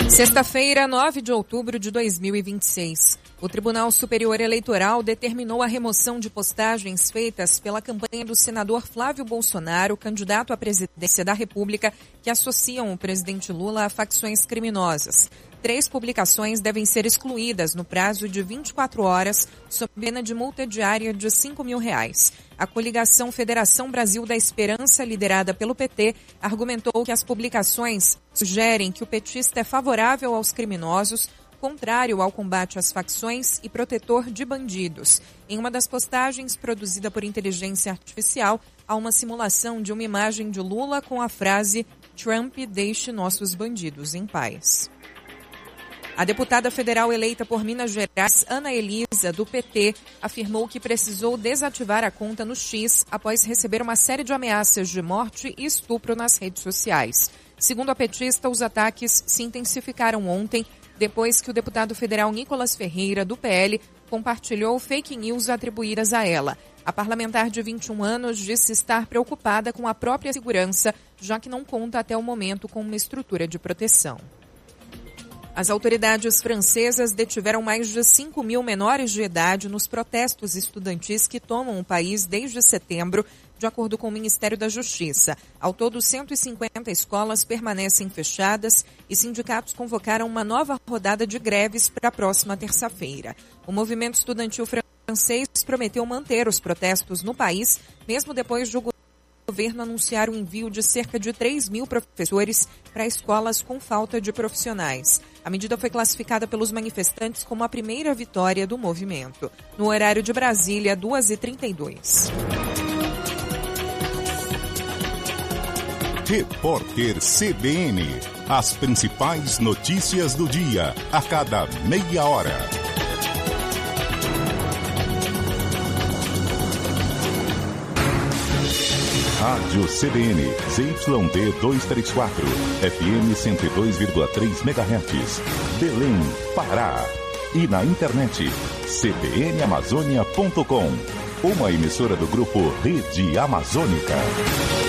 Sexta-feira, 9 de outubro de 2026. O Tribunal Superior Eleitoral determinou a remoção de postagens feitas pela campanha do senador Flávio Bolsonaro, candidato à presidência da República, que associam o presidente Lula a facções criminosas. 3 publicações devem ser excluídas no prazo de 24 horas, sob pena de multa diária de R$5 mil. A coligação Federação Brasil da Esperança, liderada pelo PT, argumentou que as publicações sugerem que o petista é favorável aos criminosos, contrário ao combate às facções e protetor de bandidos. Em uma das postagens produzida por inteligência artificial, há uma simulação de uma imagem de Lula com a frase "Trump deixe nossos bandidos em paz". A deputada federal eleita por Minas Gerais, Ana Elisa, do PT, afirmou que precisou desativar a conta no X após receber uma série de ameaças de morte e estupro nas redes sociais. Segundo a petista, os ataques se intensificaram ontem, depois que o deputado federal Nicolas Ferreira, do PL, compartilhou fake news atribuídas a ela. A parlamentar de 21 anos disse estar preocupada com a própria segurança, já que não conta até o momento com uma estrutura de proteção. As autoridades francesas detiveram mais de 5 mil menores de idade nos protestos estudantis que tomam o país desde setembro, de acordo com o Ministério da Justiça. Ao todo, 150 escolas permanecem fechadas e sindicatos convocaram uma nova rodada de greves para a próxima terça-feira. O movimento estudantil francês prometeu manter os protestos no país, mesmo depois de o governo anunciar o envio de cerca de 3 mil professores para escolas com falta de profissionais. A medida foi classificada pelos manifestantes como a primeira vitória do movimento. No horário de Brasília, 2h32. Repórter CBN. As principais notícias do dia, a cada meia hora. Rádio CBN, ZYD 234, FM 102,3 MHz, Belém, Pará. E na internet, cbnamazônia.com, uma emissora do grupo Rede Amazônica.